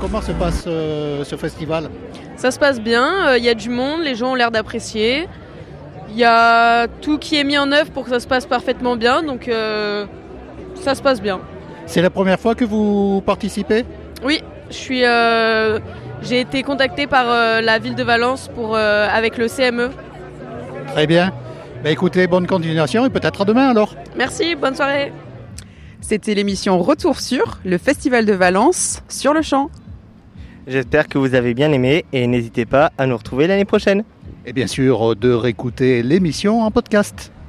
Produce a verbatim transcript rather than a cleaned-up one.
comment se passe euh, ce festival ? Ça se passe bien, il euh, y a du monde, les gens ont l'air d'apprécier. Il y a tout qui est mis en œuvre pour que ça se passe parfaitement bien, donc euh, ça se passe bien. C'est la première fois que vous participez ? Oui, je suis, euh, j'ai été contactée par euh, la ville de Valence pour, euh, avec le C M E. Très bien. Bah, écoutez, bonne continuation et peut-être à demain alors. Merci, bonne soirée. C'était l'émission Retour sur le Festival de Valence sur le champ. J'espère que vous avez bien aimé et n'hésitez pas à nous retrouver l'année prochaine. Et bien sûr, de réécouter l'émission en podcast.